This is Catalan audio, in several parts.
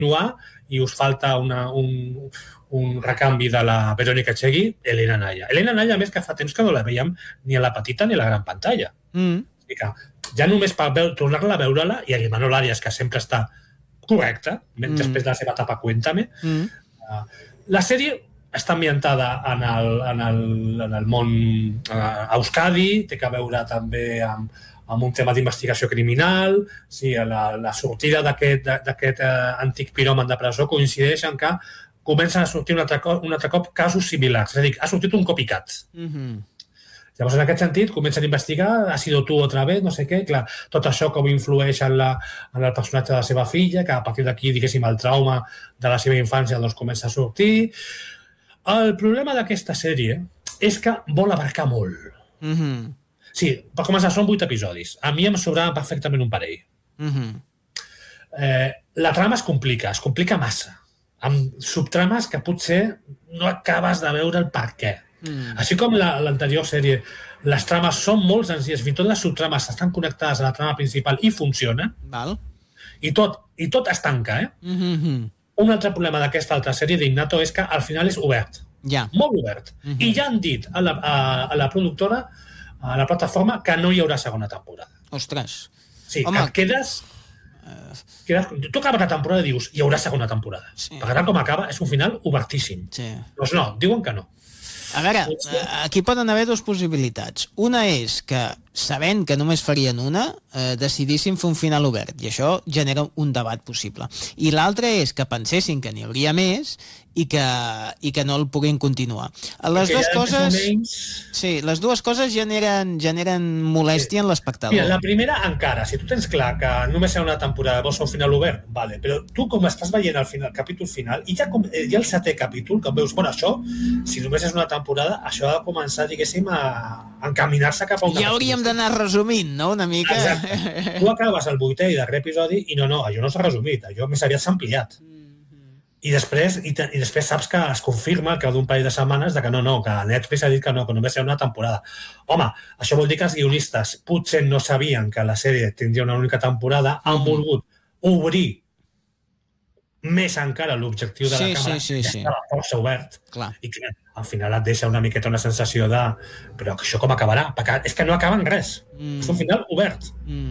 continuar i us falta un recanvi de la Verónica Chegui, Elena Naya. Elena Naya, a més, que fa temps que no la veiem ni a la petita ni a la gran pantalla. I que ja només per tornar-la a veure-la, i a l'Imanol Arias, que sempre està correcta, després de la seva etapa Cuéntame. La sèrie està ambientada en el món Euskadi, té a veure també amb un tema d'investigació criminal, sí, la sortida d'aquest antic piròman de presó coincideix en que comencen a sortir un altre cop casos similars, és a dir, ha sortit un copycat. Llavors, en aquest sentit, comencen a investigar, ha sido tu otra vez, no sé què, clar, tot això com influeix en el personatge de la seva filla, que a partir d'aquí, diguéssim, el trauma de la seva infància doncs comença a sortir. El problema d'aquesta sèrie és que vol abarcar molt. Sí, per començar, són 8 episodis. A mi em sobrava perfectament un parell. La trama es complica massa, amb subtrames que potser no acabes de veure el per què. Així com l'anterior sèrie, les trames són molt senzilles, fins i tot les subtrames estan connectades a la trama principal i funcionen, i tot es tanca. Un altre problema d'aquesta altra sèrie d'Innato és que al final és obert, molt obert, i ja han dit a la productora, a la plataforma, que no hi haurà segona temporada. Ostres. Sí, que et quedes... Tu acabes la temporada i dius hi haurà segona temporada, perquè com acaba és un final obertíssim. Doncs no, diuen que no. A veure, aquí poden haver dues possibilitats. Una és que, sabent que només farien una, decidissin fer un final obert, i això genera un debat possible. I l'altra és que pensessin que n'hi hauria més i que no el puguin continuar. Les dues coses... Sí, les dues coses generen molèstia en l'espectador. Mira, la primera encara, si tu tens clar que només hi ha una temporada, vols fer un final obert, vale, però tu com estàs veient el capítol final, i ja el 7è capítol, que veus, bueno, això, si només és una temporada, això ha de començar, diguéssim, a encaminar-se cap a una... Ja hauríem d'anar resumint, no?, una mica. Exacte. Tu acabes el 8è i darrer episodi i no, allò no s'ha resumit, allò més aviat s'ha ampliat. I després saps que es confirma que d'un parell de setmanes que no, que Netflix ha dit que no, que només hi ha una temporada. Home, això vol dir que els guionistes potser no sabien que la sèrie tindria una única temporada, han volgut obrir més encara l'objectiu de la càmera, que estava força obert, i que al final et deixa una miqueta una sensació de però això com acabarà? Perquè és que no acaba en res. És un final obert.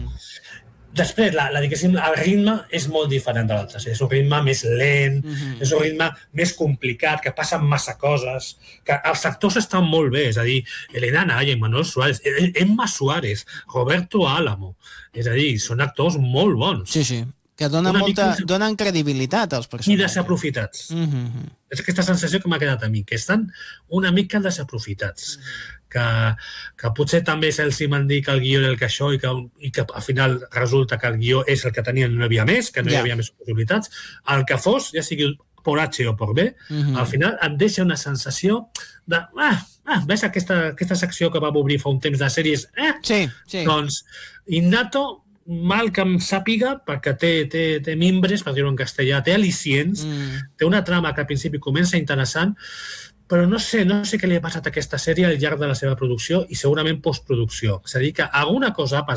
Després, diguéssim, el ritme és molt diferent de l'altre. És un ritme més lent, és un ritme més complicat, que passen massa coses, que els actors estan molt bé, és a dir, Elena Naya, Manuel Suárez, Emma Suárez, Roberto Álamo, és a dir, són actors molt bons. Sí, que donen credibilitat als personatges. I desaprofitats. És aquesta sensació que m'ha quedat a mi, que estan una mica desaprofitats. Que potser també és el Simandí que el guió era el que això i que al final resulta que el guió és el que tenien, no hi havia més, que no hi havia més possibilitats. El que fos, ja sigui per H o per B, al final et deixa una sensació de ves aquesta secció que vam obrir fa un temps de sèries? Sí. Doncs Innato, mal que em sàpiga, perquè té mimbres, per dir-ho en castellà, té al·licients, té una trama que al principi comença interessant, però no sé què li ha passat a aquesta sèrie al llarg de la seva producció i segurament postproducció. És a dir, que alguna cosa ha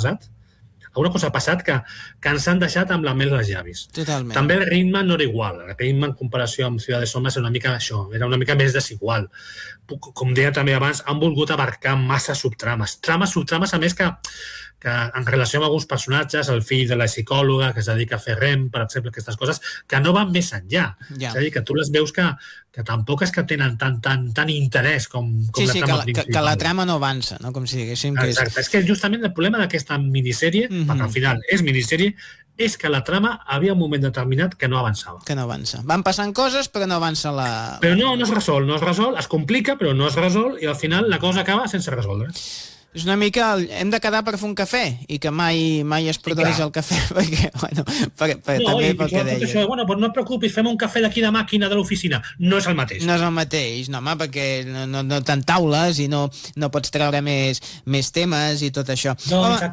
passat que ens han deixat amb la mel als llavis. Totalment. També el ritme no era igual. El ritme en comparació amb Ciudad de Sombras era una mica més desigual. Com deia també abans, han volgut abarcar massa subtrames. Subtrames, a més, que en relació amb alguns personatges, el fill de la psicòloga que es dedica a fer rem, per exemple, aquestes coses, que no van més enllà. És a dir, que tu les veus que tampoc és que tenen tant interès com la trama principal. Que la trama no avança, no? Com si diguéssim que Exacte, és que justament el problema d'aquesta minissèrie, perquè al final és minissèrie, és que la trama havia un moment determinat que no avançava. Que no avança. Van passant coses, però no avança la... Però no es resol, es complica, però no es resol, i al final la cosa acaba sense resoldre. És una mica... Hem de quedar per fer un cafè i que mai es produeix el cafè perquè, també pel que deia. Això, doncs no et preocupis, fem un cafè d'aquí de màquina de l'oficina. No és el mateix. No és el mateix, no, home, perquè no t'entaules i no pots treure més temes i tot això. Doncs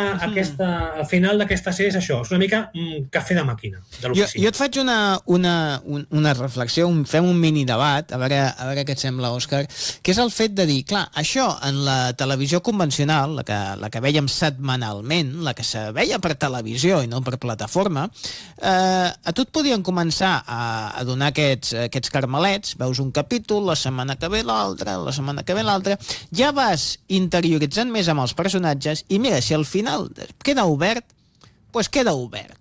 al final d'aquesta sèrie és això, és una mica un cafè de màquina de l'oficina. Jo et faig una reflexió, fem un mini debat, a veure què et sembla, Òscar, que és el fet de dir, clar, això en la televisió convencional, la que vèiem setmanalment, la que se veia per televisió i no per plataforma, a tu et podien començar a donar aquests carmelets, veus un capítol, la setmana que ve l'altre, la setmana que ve l'altre, ja vas interioritzant més amb els personatges i mira, si al final queda obert, doncs queda obert.